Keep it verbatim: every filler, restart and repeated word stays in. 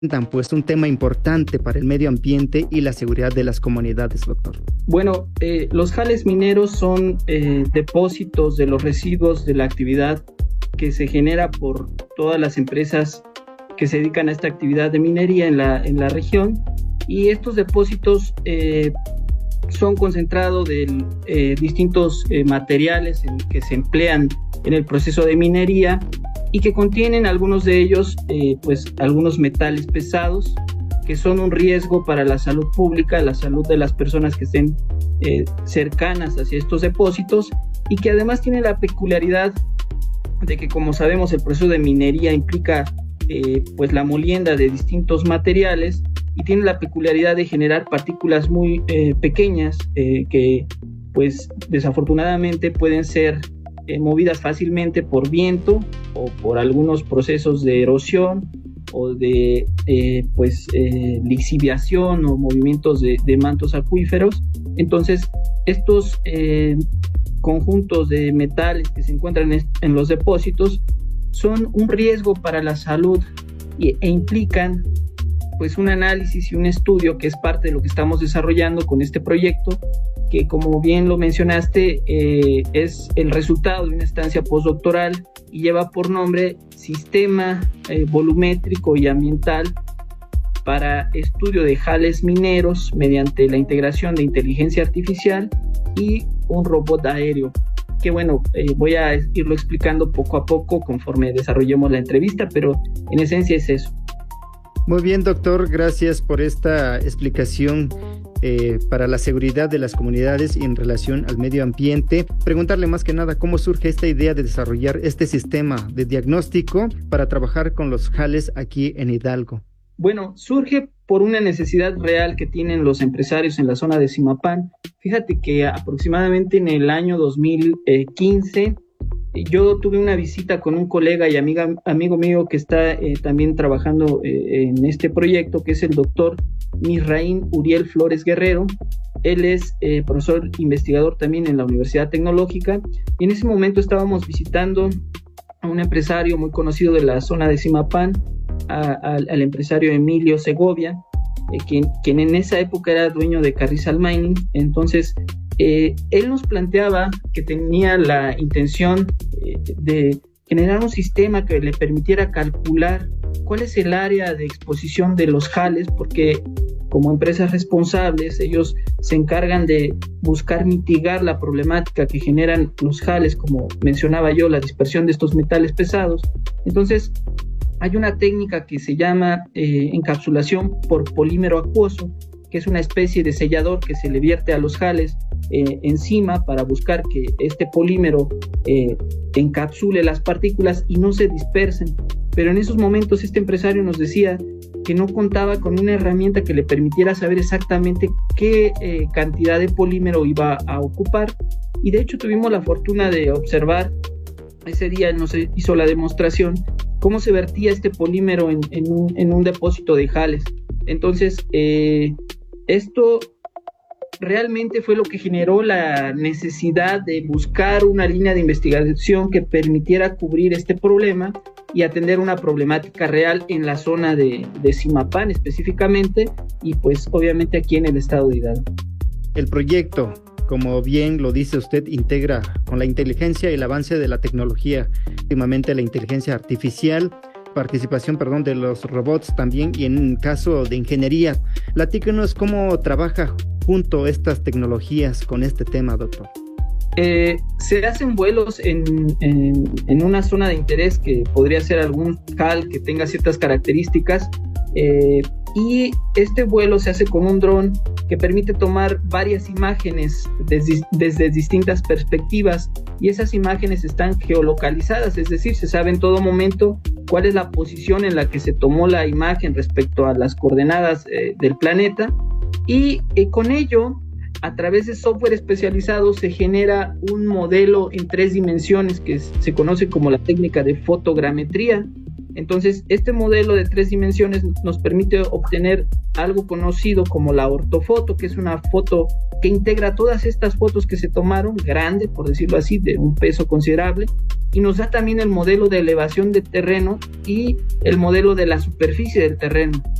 pues un tema importante para el medio ambiente y la seguridad de las comunidades, doctor. Bueno, eh, los jales mineros son eh, depósitos de los residuos de la actividad que se genera por todas las empresas que se dedican a esta actividad de minería en la, en la región, y estos depósitos eh, son concentrados de eh, distintos eh, materiales en que se emplean en el proceso de minería y que contienen algunos de ellos, eh, pues algunos metales pesados que son un riesgo para la salud pública, la salud de las personas que estén eh, cercanas hacia estos depósitos, y que además tiene la peculiaridad de que, como sabemos, el proceso de minería implica eh, pues la molienda de distintos materiales y tiene la peculiaridad de generar partículas muy eh, pequeñas eh, que pues desafortunadamente pueden ser eh, movidas fácilmente por viento o por algunos procesos de erosión o de eh, pues eh, lixiviación o movimientos de, de mantos acuíferos. Entonces estos eh, conjuntos de metales que se encuentran en los depósitos son un riesgo para la salud y, e implican pues un análisis y un estudio que es parte de lo que estamos desarrollando con este proyecto, que, como bien lo mencionaste, eh, es el resultado de una estancia postdoctoral y lleva por nombre Sistema eh, Volumétrico y Ambiental para Estudio de Jales Mineros mediante la integración de inteligencia artificial y un robot aéreo. Que bueno, eh, voy a irlo explicando poco a poco conforme desarrollemos la entrevista, pero en esencia es eso. Muy bien, doctor, gracias por esta explicación eh, para la seguridad de las comunidades y en relación al medio ambiente. Preguntarle más que nada cómo surge esta idea de desarrollar este sistema de diagnóstico para trabajar con los jales aquí en Hidalgo. Bueno, surge por una necesidad real que tienen los empresarios en la zona de Zimapán. Fíjate que aproximadamente en el año dos mil quince yo tuve una visita con un colega y amiga, amigo mío que está eh, también trabajando eh, en este proyecto, que es el doctor Misraín Uriel Flores Guerrero. Él es eh, profesor investigador también en la Universidad Tecnológica, y en ese momento estábamos visitando a un empresario muy conocido de la zona de Zimapán, a, a, al empresario Emilio Segovia, eh, quien, quien en esa época era dueño de Carrizal Mining. Entonces Eh, él nos planteaba que tenía la intención eh, de generar un sistema que le permitiera calcular cuál es el área de exposición de los jales, porque como empresas responsables ellos se encargan de buscar mitigar la problemática que generan los jales, como mencionaba yo, la dispersión de estos metales pesados. Entonces hay una técnica que se llama eh, encapsulación por polímero acuoso, que es una especie de sellador que se le vierte a los jales eh, encima para buscar que este polímero eh, encapsule las partículas y no se dispersen. Pero en esos momentos este empresario nos decía que no contaba con una herramienta que le permitiera saber exactamente qué eh, cantidad de polímero iba a ocupar, y de hecho tuvimos la fortuna de observar, ese día él nos hizo la demostración, cómo se vertía este polímero en, en, un, en un depósito de jales. Entonces, eh, esto realmente fue lo que generó la necesidad de buscar una línea de investigación que permitiera cubrir este problema y atender una problemática real en la zona de, de Zimapán específicamente, y pues obviamente aquí en el estado de Hidalgo. El proyecto, como bien lo dice usted, integra con la inteligencia y el avance de la tecnología, últimamente la inteligencia artificial, participación, perdón, de los robots también, y en caso de ingeniería. Platíquenos cómo trabaja junto estas tecnologías con este tema, doctor. Eh, se hacen vuelos en, en, en una zona de interés que podría ser algún jal que tenga ciertas características, eh, y este vuelo se hace con un dron que permite tomar varias imágenes desde, desde distintas perspectivas, y esas imágenes están geolocalizadas, es decir, se sabe en todo momento cuál es la posición en la que se tomó la imagen respecto a las coordenadas eh, del planeta, y eh, con ello, a través de software especializado, se genera un modelo en tres dimensiones que se conoce como la técnica de fotogrametría, Entonces, este modelo de tres dimensiones nos permite obtener algo conocido como la ortofoto, que es una foto que integra todas estas fotos que se tomaron, grande, por decirlo así, de un peso considerable, y nos da también el modelo de elevación de terreno y el modelo de la superficie del terreno.